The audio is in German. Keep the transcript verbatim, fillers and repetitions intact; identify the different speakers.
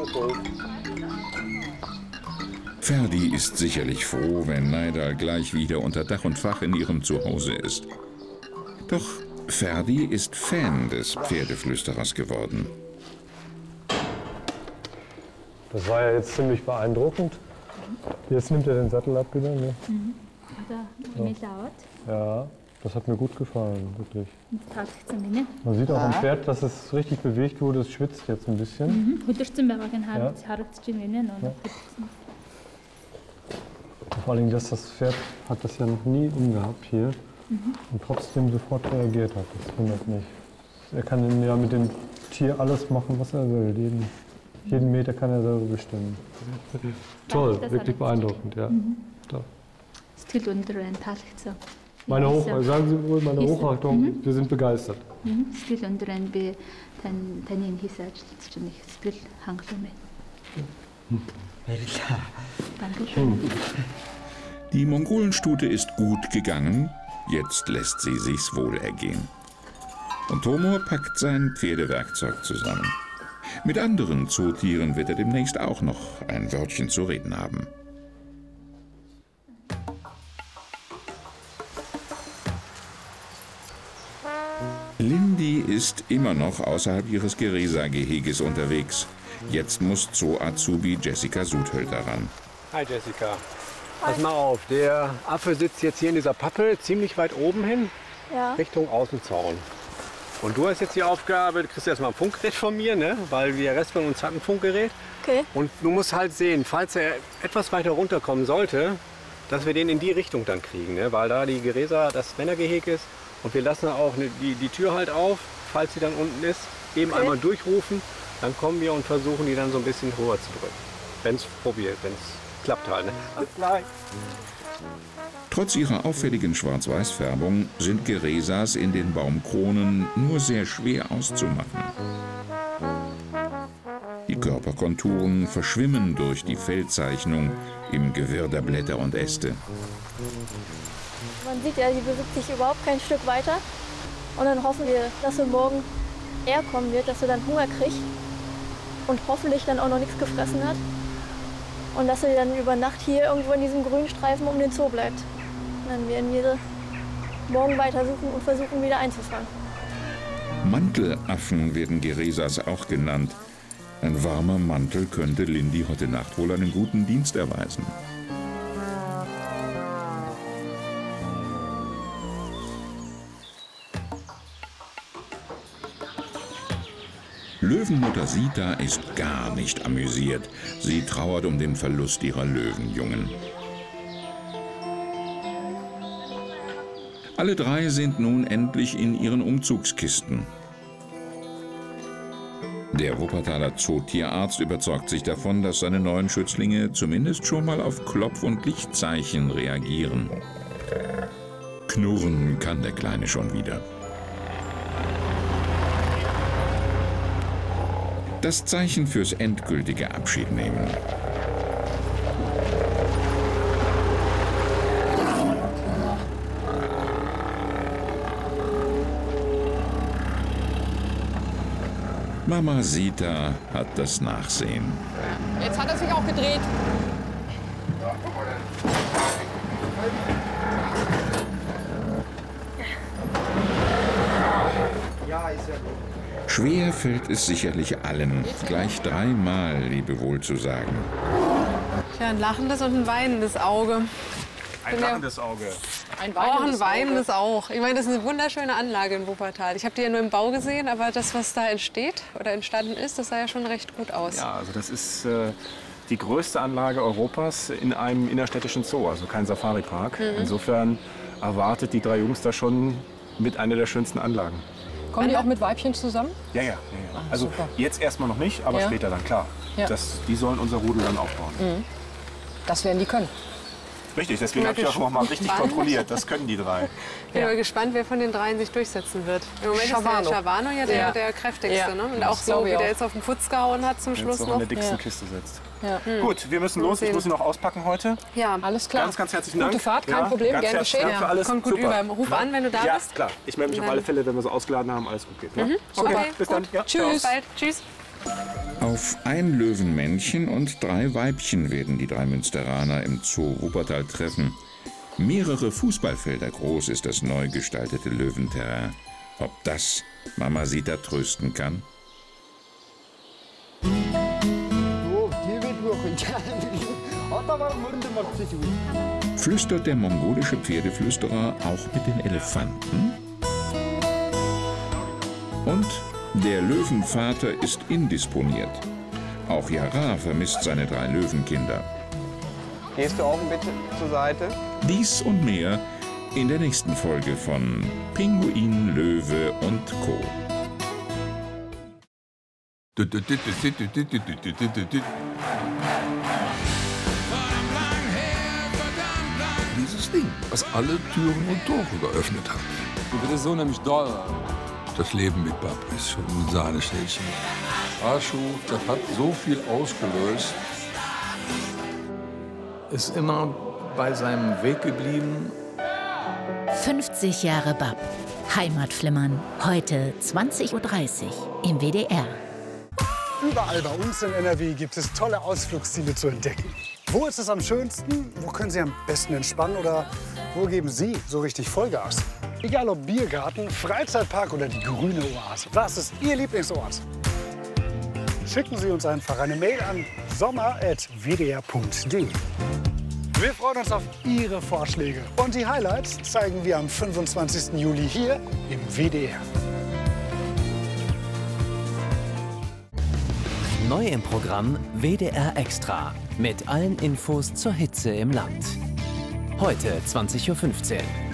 Speaker 1: Ferdi ist sicherlich froh, wenn Naidal gleich wieder unter Dach und Fach in ihrem Zuhause ist. Doch Ferdi ist Fan des Pferdeflüsterers geworden.
Speaker 2: Das war ja jetzt ziemlich beeindruckend. Jetzt nimmt er den Sattel ab wieder. Ne?
Speaker 3: Mhm. Ja.
Speaker 2: Ja, das hat mir gut gefallen, wirklich. Man sieht auch am Pferd, dass es richtig bewegt wurde. Es schwitzt jetzt ein bisschen. Ja. Ja. Vor allem, dass das Pferd hat das ja noch nie umgehabt hier mhm. und trotzdem sofort reagiert hat. Das wundert mich. Er kann ja mit dem Tier alles machen, was er will. Jeden, jeden Meter kann er selber bestimmen. Toll, wirklich beeindruckend, ja. Mhm. Meine Hoch sagen Sie wohl, meine Hochachtung, mhm. wir sind begeistert. Mhm.
Speaker 1: Die Mongolenstute ist gut gegangen, jetzt lässt sie sich's wohl ergehen. Und Tomur packt sein Pferdewerkzeug zusammen. Mit anderen Zootieren wird er demnächst auch noch ein Wörtchen zu reden haben. Lindy ist immer noch außerhalb ihres Geresa-Geheges unterwegs. Jetzt muss Zoo-Azubi Jessica Sudhölter ran.
Speaker 4: Hi Jessica. Pass mal auf, der Affe sitzt jetzt hier in dieser Pappel ziemlich weit oben hin, ja. Richtung Außenzaun. Und du hast jetzt die Aufgabe, du kriegst erstmal ein Funkgerät von mir, ne? Weil der Rest von uns hat ein Funkgerät.
Speaker 5: Okay.
Speaker 4: Und du musst halt sehen, falls er etwas weiter runterkommen sollte, dass wir den in die Richtung dann kriegen, ne? Weil da die Geresa das Männergeheg ist. Und wir lassen auch ne, die, die Tür halt auf, falls sie dann unten ist, eben okay. einmal durchrufen. Dann kommen wir und versuchen, die dann so ein bisschen höher zu drücken. Wenn es probiert, wenn es klappt halt. Ne? Alles klar.
Speaker 1: Trotz ihrer auffälligen Schwarz-Weiß-Färbung sind Geresas in den Baumkronen nur sehr schwer auszumachen. Die Körperkonturen verschwimmen durch die Fellzeichnung im Gewirr der Blätter und Äste.
Speaker 5: Man sieht ja, die bewegt sich überhaupt kein Stück weiter. Und dann hoffen wir, dass wir morgen eher kommen wird, dass er dann Hunger kriegt und hoffentlich dann auch noch nichts gefressen hat. Und dass er dann über Nacht hier irgendwo in diesem grünen Streifen um den Zoo bleibt. Und dann werden wir morgen weitersuchen und versuchen, wieder einzufangen.
Speaker 1: Mantelaffen werden Geresas auch genannt. Ein warmer Mantel könnte Lindy heute Nacht wohl einen guten Dienst erweisen. Löwenmutter Sita ist gar nicht amüsiert. Sie trauert um den Verlust ihrer Löwenjungen. Alle drei sind nun endlich in ihren Umzugskisten. Der Wuppertaler Zootierarzt überzeugt sich davon, dass seine neuen Schützlinge zumindest schon mal auf Klopf- und Lichtzeichen reagieren. Knurren kann der Kleine schon wieder. Das Zeichen fürs endgültige Abschiednehmen. Mama Sita hat das Nachsehen.
Speaker 6: Jetzt hat er sich auch gedreht.
Speaker 4: Ja, ist ja gut.
Speaker 1: Schwer fällt es sicherlich allen, gleich dreimal Lebewohl zu sagen.
Speaker 6: Ja, ein lachendes und ein weinendes Auge.
Speaker 4: Ein lachendes Auge.
Speaker 6: Ein weinendes, auch ein weinendes auch. Ich meine, das ist eine wunderschöne Anlage in Wuppertal. Ich habe die ja nur im Bau gesehen, aber das, was da entsteht oder entstanden ist, das sah ja schon recht gut aus.
Speaker 7: Ja, also das ist äh, die größte Anlage Europas in einem innerstädtischen Zoo, also kein Safari-Park. Mhm. Insofern erwartet die drei Jungs da schon mit einer der schönsten Anlagen.
Speaker 6: Kommen die auch mit Weibchen zusammen?
Speaker 7: Ja, ja. ja, ja.
Speaker 6: Ach,
Speaker 7: also
Speaker 6: super.
Speaker 7: Jetzt erstmal noch nicht, aber
Speaker 6: ja.
Speaker 7: später dann, klar.
Speaker 6: Ja.
Speaker 7: Das, die sollen unser Rudel dann aufbauen.
Speaker 6: Mhm. Das werden die können.
Speaker 7: Richtig, deswegen habe ich auch noch mal richtig kontrolliert. Das können die drei.
Speaker 6: Ich bin ja. mal gespannt, wer von den dreien sich durchsetzen wird. Im Moment
Speaker 5: Shavano.
Speaker 6: ist der Shavano ja der,
Speaker 5: ja.
Speaker 6: der kräftigste.
Speaker 5: Ja.
Speaker 6: Ne? Und auch so, wie der jetzt auf den Putz gehauen hat zum Schluss
Speaker 7: noch.
Speaker 6: noch.
Speaker 7: in der dicksten
Speaker 6: ja.
Speaker 7: Kiste sitzt.
Speaker 6: Ja. Hm.
Speaker 7: Gut, wir müssen los. Ich muss sie noch auspacken heute.
Speaker 6: Ja, alles klar.
Speaker 7: Ganz, ganz herzlichen Dank.
Speaker 6: Gute Fahrt, kein
Speaker 7: ja,
Speaker 6: Problem,
Speaker 7: ganz
Speaker 6: gerne geschehen.
Speaker 7: Dank für alles.
Speaker 6: Kommt gut
Speaker 7: Super.
Speaker 6: über. Ruf
Speaker 7: ja.
Speaker 6: an, wenn du da
Speaker 7: ja,
Speaker 6: bist.
Speaker 7: Ja, klar. Ich melde mich auf alle Fälle, wenn wir so ausgeladen haben, alles gut geht. Ne?
Speaker 6: Mhm.
Speaker 7: Okay,
Speaker 6: okay,
Speaker 7: bis
Speaker 6: gut.
Speaker 7: dann. Ja,
Speaker 6: Tschüss. Bis bald. Tschüss.
Speaker 1: Auf ein Löwenmännchen und drei Weibchen werden die drei Münsteraner im Zoo Wuppertal treffen. Mehrere Fußballfelder groß ist das neu gestaltete Löwenterrain. Ob das Mamacita trösten kann? Flüstert der mongolische Pferdeflüsterer auch mit den Elefanten? Und der Löwenvater ist indisponiert. Auch Yara vermisst seine drei Löwenkinder.
Speaker 4: Gehst du auch bitte zur Seite?
Speaker 1: Dies und mehr in der nächsten Folge von Pinguin, Löwe und Co.
Speaker 8: Dieses Ding, was alle Türen und Tore geöffnet hat.
Speaker 9: Das ist so nämlich doll.
Speaker 8: Das Leben mit Bab ist schon ein Sahneschnällchen. Arschu, das hat so viel ausgelöst.
Speaker 10: Ist immer bei seinem Weg geblieben.
Speaker 11: fünfzig Jahre Bab. Heimatflimmern. Heute zwanzig Uhr dreißig im W D R.
Speaker 12: Überall bei uns in N R W gibt es tolle Ausflugsziele zu entdecken. Wo ist es am schönsten? Wo können Sie am besten entspannen? Oder wo geben Sie so richtig Vollgas? Egal ob Biergarten, Freizeitpark oder die grüne Oase. Was ist Ihr Lieblingsort? Schicken Sie uns einfach eine Mail an sommer at w d r punkt d e. Wir freuen uns auf Ihre Vorschläge. Und die Highlights zeigen wir am fünfundzwanzigsten Juli hier im W D R.
Speaker 13: Neu im Programm W D R Extra. Mit allen Infos zur Hitze im Land. Heute zwanzig Uhr fünfzehn.